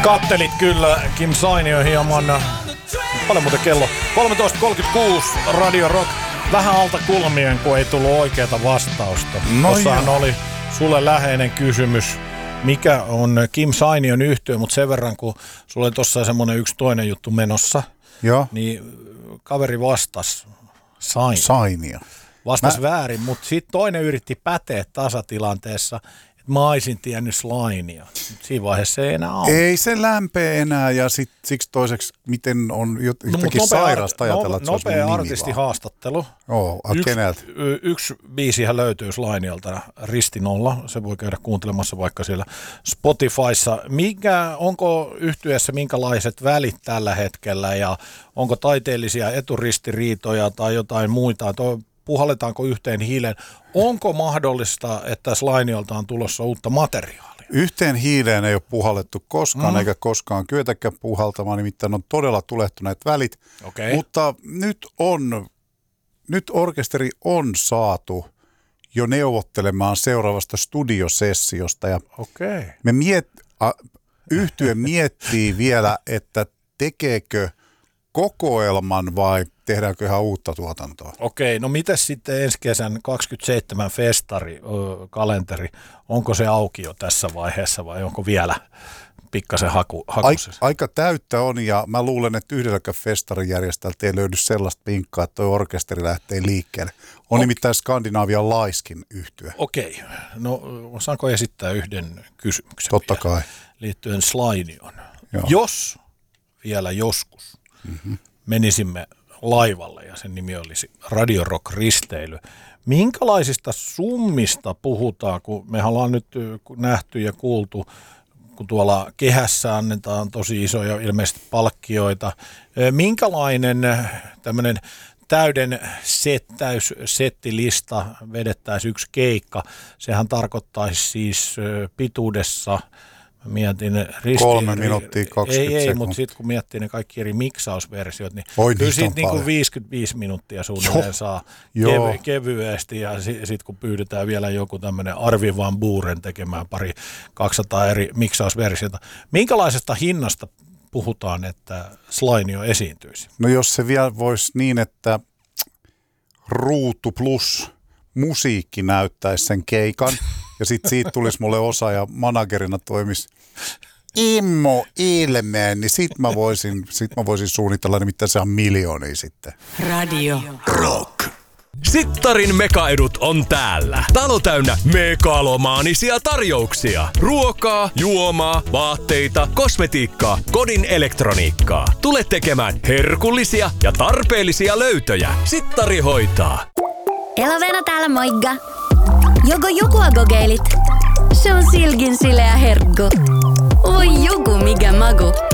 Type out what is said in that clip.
Kattelit kyllä Kim Sainio hieman, paljon muuten kello, 13.36 Radio Rock, vähän alta kulmien, kun ei tullut oikeata vastausta. Tossahan oli sulle läheinen kysymys, mikä on Kim Sainion yhtye, mutta sen verran, kun sulla oli tossa semmoinen yksi toinen juttu menossa, niin kaveri vastasi Sainia. Vastasi väärin, mutta sitten toinen yritti päteä tasatilanteessa, mä olisin tiennyt Slainia. Siinä vaiheessa se ei enää ole. Ei se lämpee enää ja siksi toiseksi, miten on jotenkin sairasta ajatella, että se olisi mun nimi nopea artistihaastattelu. Keneltä? Yksi biisihän löytyy Slainialta, Ristinolla. Se voi käydä kuuntelemassa vaikka siellä Spotifyssa. Onko yhtyeessä minkälaiset välit tällä hetkellä ja onko taiteellisia eturistiriitoja tai jotain muita? Puhalletaanko yhteen hiileen? Onko mahdollista, että Slainialta on tulossa uutta materiaalia? Yhteen hiileen ei ole puhallettu koskaan, eikä koskaan kyetäkään puhaltamaan, nimittäin on todella tulehtuneet välit. Okay. Mutta nyt orkesteri on saatu jo neuvottelemaan seuraavasta studiosessiosta. Ja yhtye miettii vielä, että tekeekö kokoelman vai tehdäänkö ihan uutta tuotantoa? Okei, no mitäs sitten ensi kesän 27 festari-kalenteri? Onko se auki jo tässä vaiheessa vai onko vielä pikkasen hakusessa? Aika täyttä on ja mä luulen, että yhdelläkään festarijärjestäjältä ei löydy sellaista vinkkaa, että tuo orkesteri lähtee liikkeelle. On nimittäin Skandinavian Laiskin yhtye. Okei, no saanko esittää yhden kysymyksen? Totta kai. Liittyen Slainioon. Jos vielä joskus menisimme laivalle ja sen nimi olisi Radio Rock Risteily. Minkälaisista summista puhutaan, kun me ollaan nyt nähty ja kuultu, kun tuolla kehässä annetaan tosi isoja ilmeisesti palkkioita. Minkälainen tämmöinen täyden settilista vedettäisiin yksi keikka? Sehän tarkoittaisi siis pituudessa, mietin 3 minuuttia 20 sekuntia. Ei, mutta sitten kun miettii ne kaikki eri miksausversiot, niin kyllä siitä niin 55 minuuttia suunnilleen saa kevyesti. Ja sitten kun pyydetään vielä joku tämmöinen Arvi van Buuren tekemään 200 eri miksausversiota. Minkälaisesta hinnasta puhutaan, että Slainio esiintyisi? No jos se vielä voisi niin, että ruutu plus musiikki näyttäisi sen keikan. Ja sitten siitä tulisi mulle osa ja managerina toimisi Immo Ilmeen, niin sit mä voisin suunnitella, nimittäin se on miljoonia sitten. Radio Rock. Sittarin mekaedut on täällä. Talo täynnä megalomaanisia tarjouksia. Ruokaa, juomaa, vaatteita, kosmetiikkaa, kodin elektroniikkaa. Tule tekemään herkullisia ja tarpeellisia löytöjä. Sittari hoitaa. Elovena täällä moikka. Joko jokua kokeilit? Se on silkin sileä herkku. Oi joku mikä maku.